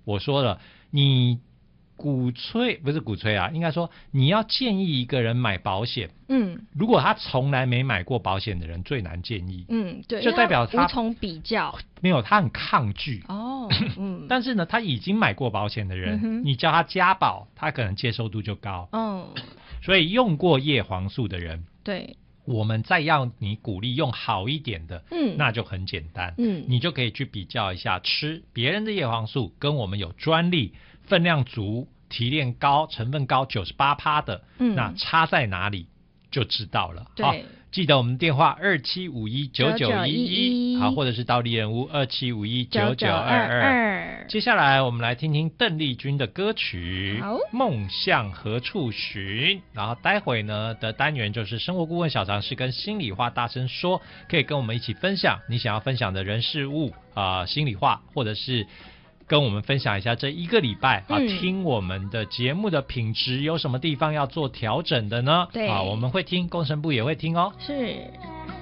我说了，你不是鼓吹啊，应该说你要建议一个人买保险，如果他从来没买过保险的人最难建议， 对， 就代表他无从比较， 没有，他很抗拒但是呢，他已经买过保险的人，你叫他加保，他可能接受度就高，所以用过叶黄素的人， 对。 我们再要你鼓励用好一点的，那就很简单，你就可以去比较一下吃别人的叶黄素跟我们有专利、分量足、提炼高、成分高98%的，那差在哪里就知道了。 对， 记得我们电话27519911，好，或者是到丽人屋27519922。接下来我们来听听邓丽君的歌曲《梦向何处寻》，然后待会呢的单元就是生活顾问小常识跟心里话大声说，可以跟我们一起分享你想要分享的人事物心里话，或者是跟我们分享一下这一个礼拜听我们的节目的品质有什么地方要做调整的呢？ 对， 我们会听，工程部也会听哦。 是。